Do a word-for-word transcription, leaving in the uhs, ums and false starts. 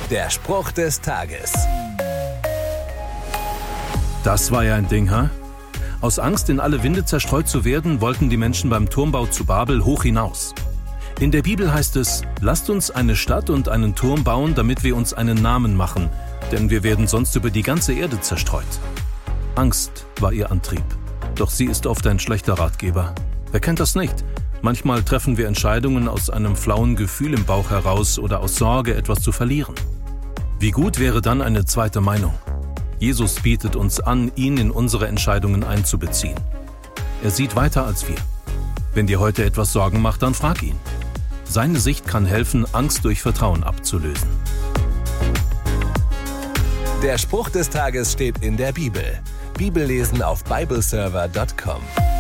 Der Spruch des Tages. Das war ja ein Ding, ha? Aus Angst, in alle Winde zerstreut zu werden, wollten die Menschen beim Turmbau zu Babel hoch hinaus. In der Bibel heißt es, lasst uns eine Stadt und einen Turm bauen, damit wir uns einen Namen machen, denn wir werden sonst über die ganze Erde zerstreut. Angst war ihr Antrieb, doch sie ist oft ein schlechter Ratgeber. Wer kennt das nicht? Manchmal treffen wir Entscheidungen aus einem flauen Gefühl im Bauch heraus oder aus Sorge, etwas zu verlieren. Wie gut wäre dann eine zweite Meinung? Jesus bietet uns an, ihn in unsere Entscheidungen einzubeziehen. Er sieht weiter als wir. Wenn dir heute etwas Sorgen macht, dann frag ihn. Seine Sicht kann helfen, Angst durch Vertrauen abzulösen. Der Spruch des Tages steht in der Bibel. Bibellesen auf bibleserver punkt com.